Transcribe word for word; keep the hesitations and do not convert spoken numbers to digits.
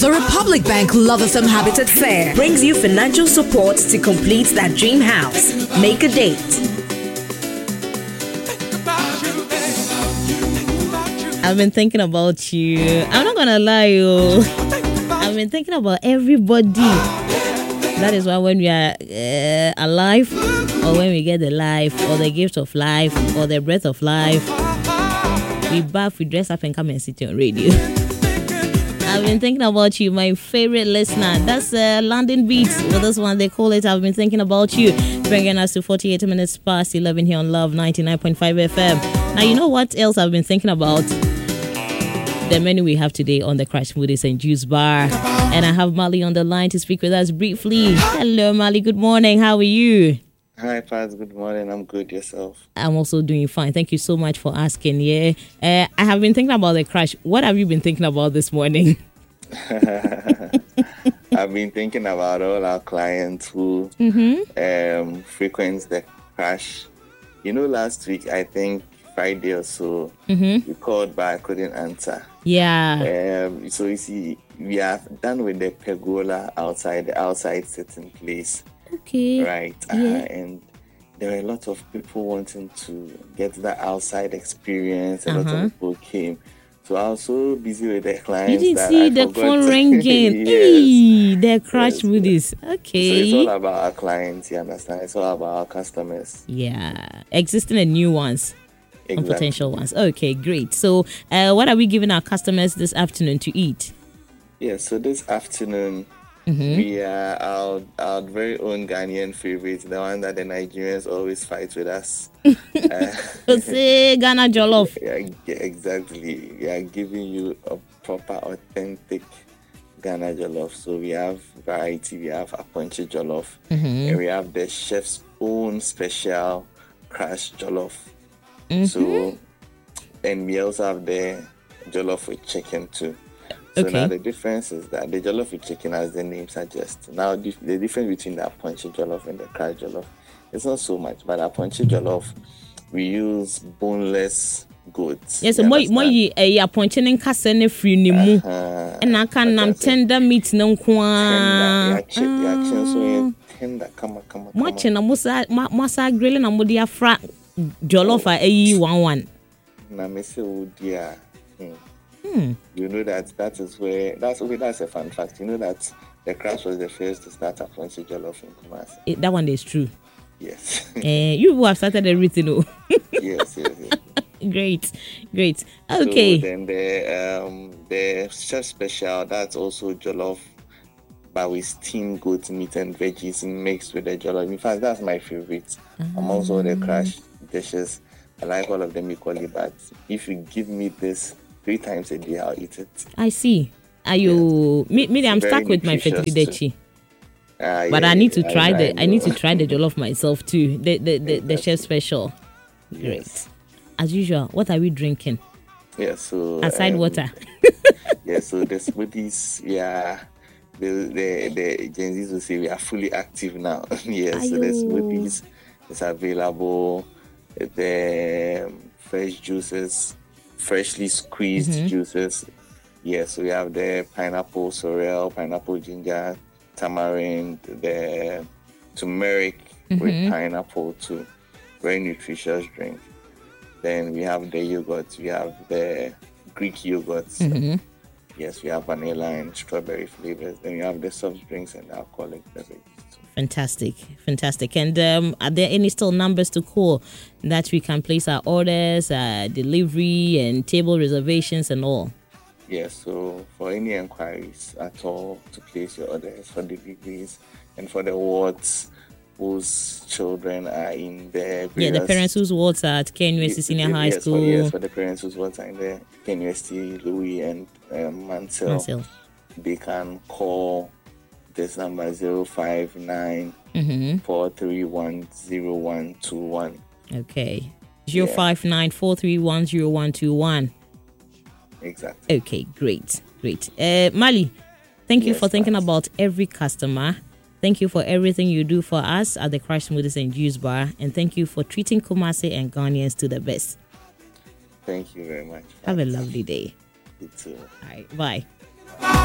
The Republic Bank Love F M Habitat Fair brings you financial support to complete that dream house. Make a date. I've been thinking about you. I'm not gonna lie, you. I've been thinking about everybody. That is why when we are uh, alive, or when we get the life, or the gift of life, or the breath of life, we bath, we dress up, and come and sit on radio. I've been thinking about you, my favorite listener. That's uh, London Beats. Well, this one they call it. I've been thinking about you. Bringing us to forty-eight minutes past eleven here on Love ninety-nine point five F M. Now, you know what else I've been thinking about? The menu we have today on the Crash Smoothies and Juice Bar. And I have Mali on the line to speak with us briefly. Hello, Mali. Good morning. How are you? Hi, Paz. Good morning. I'm good. Yourself? I'm also doing fine. Thank you so much for asking. Yeah, uh, I have been thinking about the crash. What have you been thinking about this morning? I've been thinking about all our clients who mm-hmm. um, frequent the crash. You know, last week, I think Friday or so, mm-hmm. you called, but I couldn't answer. Yeah. Um, so you see, we are done with the pergola outside, the outside sitting place. Okay. Right. Yeah. Uh, and there are a lot of people wanting to get that outside experience. A uh-huh. lot of people came. So I was so busy with the clients. You didn't that see I the forgot phone to... ringing. Yes. Hey, the crash Yes. Smoothies. Okay. So it's all about our clients, you understand? It's all about our customers. Yeah. Existing and new ones. Exactly. And potential ones. Okay, great. So uh, what are we giving our customers this afternoon to eat? Yeah, so this afternoon, mm-hmm. we are our, our very own Ghanaian favorite, the one that the Nigerians always fight with us. uh, Say Ghana Jollof. Yeah, exactly. We are giving you a proper, authentic Ghana Jollof. So we have variety. We have Aponche Jollof. Mm-hmm. And we have the chef's own special Crash Jollof. Mm-hmm. So, and we also have the Jollof with chicken too. So okay. Now the difference is that the Jollof with chicken, as the name suggests, now the, the difference between the Aponche Jollof and the Crash Jollof, it's not so much. But Aponche Jollof, we use boneless goats. Yes, moi moi eh Aponche nen kase ne free ni mu. And I can nam tender meat no kwa. Tender, yeah, so tender, come come come. Much na musa musa grill na mo dia fra Jollof a eh one one. Na me say oh dear. Hmm. You know that that is where that's okay. That's a fun fact. You know that the Crash was the first to start Aponche Jollof in Kumasi. That one is true. Yes. uh, you who have started everything. Oh. yes, yes, yes. Great, great. Okay. So then the um the chef special, that's also Jollof, but with steamed goat meat and veggies mixed with the Jollof. In fact, that's my favorite um. amongst all the Crash dishes. I like all of them equally, but if you give me this three times a day, I'll eat it. I see. Are you? Yeah. Me, me, I'm stuck with my fettuccine. Uh, but yeah, I need to try I, the. I, I need to try the jollof myself too. The the the, exactly. the chef special. Great. Yes. As usual, what are we drinking? Yeah. So aside um, water. yeah. So the smoothies. Yeah. The the the Gen Zs will say we are fully active now. yeah. So the smoothies is available. The um, fresh juices. Freshly squeezed mm-hmm. juices. Yes, we have the pineapple sorrel, pineapple ginger, tamarind, the turmeric mm-hmm. with pineapple too. Very nutritious drink. Then we have the yogurt. We have the Greek yogurts. Mm-hmm. Yes, we have vanilla and strawberry flavors. Then we have the soft drinks and alcoholic beverages. Fantastic, fantastic. And um, are there any still numbers to call that we can place our orders, uh, delivery, and table reservations and all? Yes, so for any inquiries at all to place your orders for deliveries and for the wards whose children are in the yeah, the parents whose wards are at K N U S T Senior yes, High yes, School. For, yes, for the parents whose wards are in the K N U S T, Louis and um, Mansell, Mansell, they can call this number zero five nine four three one zero one two one. Okay. zero five nine four three one zero one two one. Exactly. Okay, great. Great. Uh, Mali, thank you yes, for thinking thanks. about every customer. Thank you for everything you do for us at the Crash Smoothies and Juice Bar. And thank you for treating Kumasi and Ghanaians to the best. Thank you very much. Have a lovely day. You too. All right. Bye.